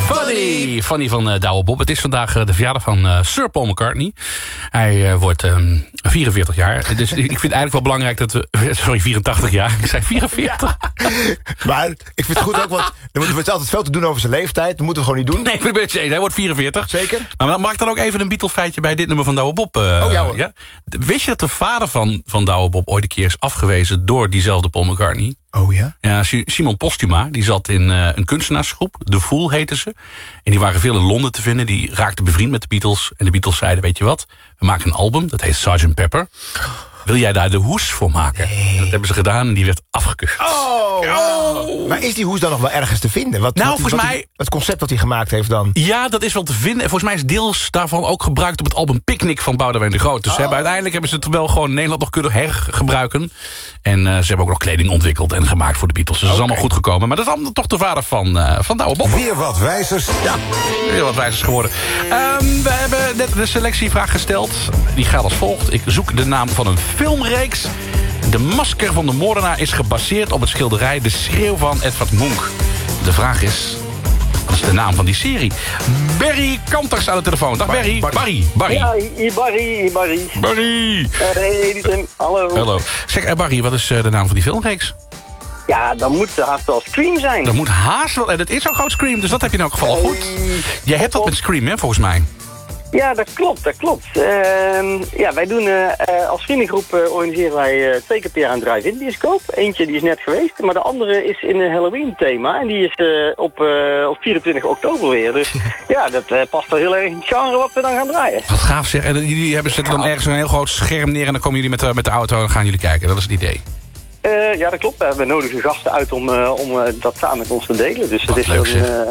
Funny van Douwe Bob. Het is vandaag de verjaardag van Sir Paul McCartney. Hij wordt 44 jaar. Dus ik vind het eigenlijk wel belangrijk dat we... Sorry, 84 jaar. Ik zei 44. Ja. Maar ik vind het goed ook, want dan moeten we altijd veel te doen over zijn leeftijd. Dat moeten we gewoon niet doen. Nee, ik ben het eens. Hij wordt 44. Zeker. Maar mag ik dan ook even een Beatle-feitje bij dit nummer van Douwe Bob? Ja hoor. Ja? Wist je dat de vader van Douwe Bob ooit een keer is afgewezen door diezelfde Paul McCartney? Oh ja? Ja, Simon Postuma, die zat in een kunstenaarsgroep. The Fool heette ze. En die waren veel in Londen te vinden. Die raakten bevriend met de Beatles. En de Beatles zeiden, weet je wat? We maken een album, dat heet Sgt. Pepper. Wil jij daar de hoes voor maken? Nee. Dat hebben ze gedaan en die werd afgekeurd. Oh. Maar is die hoes dan nog wel ergens te vinden? Volgens mij... Het concept dat hij gemaakt heeft dan? Ja, dat is wel te vinden. En volgens mij is deels daarvan ook gebruikt op het album Picnic van Boudewijn de Groot. Dus uiteindelijk hebben ze het wel gewoon in Nederland nog kunnen hergebruiken. En ze hebben ook nog kleding ontwikkeld en gemaakt voor de Beatles. Dus dat is allemaal goed gekomen. Maar dat is allemaal toch de vader van Douwe Bob. Weer wat wijzers. Ja, weer wat wijzers geworden. We hebben net de selectievraag gesteld. Die gaat als volgt. Ik zoek de naam van een filmreeks. De Masker van de Moordenaar is gebaseerd op het schilderij De Schreeuw van Edvard Munch. De vraag is, wat is de naam van die serie? Barry Kanters aan de telefoon. Dag Barry. Barry. Ja, Barry. Barry. Hey, hallo. Zeg, Barry, wat is de naam van die filmreeks? Ja, dan moet haast wel Scream zijn. Dat moet haast wel, en het is ook gewoon Scream, dus dat heb je in elk geval goed. Jij hebt wat met Scream, hè, volgens mij. Ja, dat klopt. Ja, wij doen als vriendengroep organiseren wij 2 keer per jaar een drive-in bioscoop. Eentje die is net geweest, maar de andere is in een Halloween thema. En die is op 24 oktober weer. Dus ja, dat past wel heel erg in het genre wat we dan gaan draaien. Wat gaaf zeg. En jullie zetten dan ergens een heel groot scherm neer en dan komen jullie met de auto en dan gaan jullie kijken. Dat is het idee. Ja, dat klopt. We nodigen gasten uit om dat samen met ons te delen. Dus het is leuk,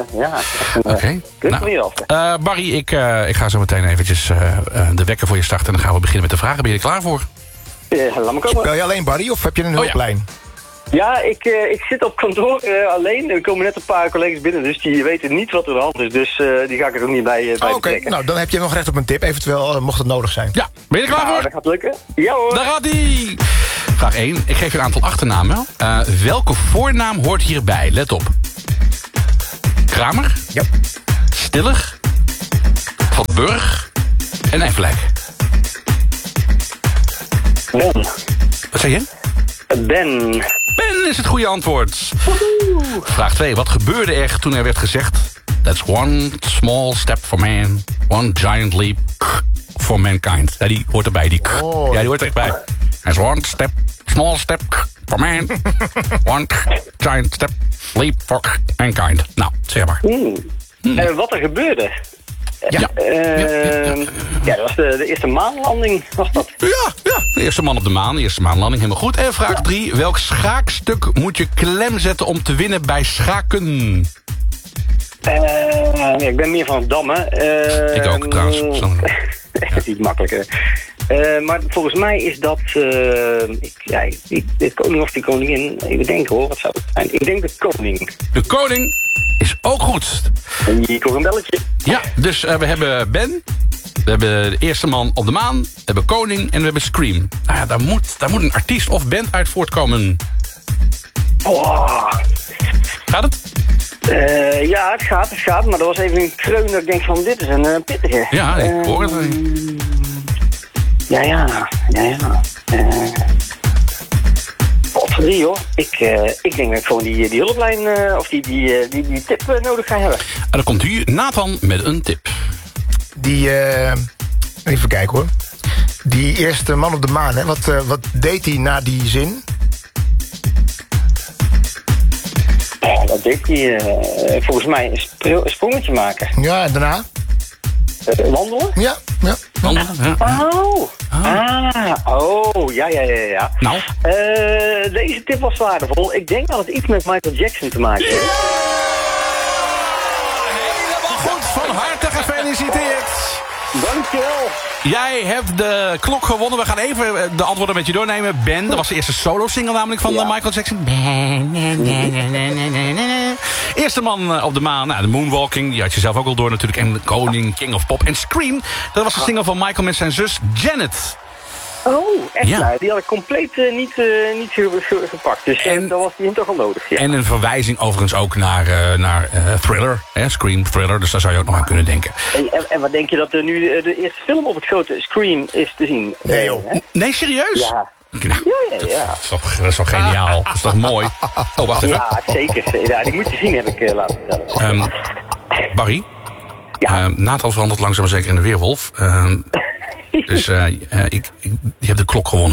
Barry, ik ga zo meteen eventjes de wekker voor je starten. En dan gaan we beginnen met de vragen. Ben je er klaar voor? Laat me komen. Bel je alleen Barry of heb je een hulplijn? Ja, ik zit op kantoor alleen. Er komen net een paar collega's binnen, dus die weten niet wat er aan de hand is. Dus die ga ik er ook niet bij betrekken. Nou, dan heb je nog recht op een tip, eventueel, mocht het nodig zijn. Ja, ben je er klaar voor? Dat gaat lukken. Ja hoor. Daar gaat ie. Vraag 1. Ik geef je een aantal achternamen. Welke voornaam hoort hierbij? Let op. Kramer? Ja. Stiller? Van Burg? En Eifelijk? Ben. Wat zei je? Ben. Ben is het goede antwoord. Vraag 2. Wat gebeurde er toen er werd gezegd... That's one small step for man, one giant leap for mankind. Ja, die hoort erbij. Ja, die hoort er echt bij. That's one small step for man, one giant step leap for mankind. Nou, zeg maar. Wat er gebeurde... Ja, dat was de eerste maanlanding, was dat? Ja, de eerste man op de maan, de eerste maanlanding, helemaal goed. En vraag 3, welk schaakstuk moet je klem zetten om te winnen bij schaken? Ik ben meer van het dammen. Ik ook, trouwens. Dat is niet makkelijker. Maar volgens mij is dat... de koning of de koningin... Even denken hoor, wat zou het zijn? Ik denk de koning. De koning is ook goed. En hier komt een belletje. Ja, dus we hebben Ben. We hebben de eerste man op de maan. We hebben koning en we hebben Scream. Nou ja, daar moet een artiest of band uit voortkomen. Gaat het? Ja, het gaat. Maar er was even een kreun dat ik denk van, dit is een pittige. Ja, ik hoor het. Ja. Voor 3 hoor. Ik denk dat ik gewoon die hulplijn of die tip nodig ga hebben. En dan komt hier Nathan met een tip. Even kijken hoor. Die eerste man op de maan, hè? Wat deed hij na die zin? Dat deed hij volgens mij een sprongetje maken. Ja, en daarna? Wandelen? Ja. Wandelen, ja. Ja. Nou? Deze tip was waardevol. Ik denk dat het iets met Michael Jackson te maken heeft. Helemaal goed. Van harte gefeliciteerd. Dankjewel. Jij hebt de klok gewonnen. We gaan even de antwoorden met je doornemen. Ben, dat was de eerste solo-single namelijk van Michael Jackson. Eerste man op de maan. Nou, de Moonwalking, die had je zelf ook al door natuurlijk. En de Koning, King of Pop. En Scream, dat was de single van Michael met zijn zus Janet. Oh, echt? Ja. Nou, die had ik compleet niet gepakt. Dus dan was die toch al nodig. Ja. En een verwijzing overigens ook naar Thriller. Scream Thriller, dus daar zou je ook nog aan kunnen denken. En wat denk je dat er nu de eerste film op het grote Scream is te zien? Nee, joh. Nee, serieus? Ja. Nou, Ja. Dat is toch geniaal? Dat is toch mooi? Oh, wacht even. Ja, zeker. Ja, die moet je zien, heb ik laten vertellen. Barry? Ja. Nathan verandert langzaam maar zeker in de weerwolf. Dus je hebt de klok gewonnen.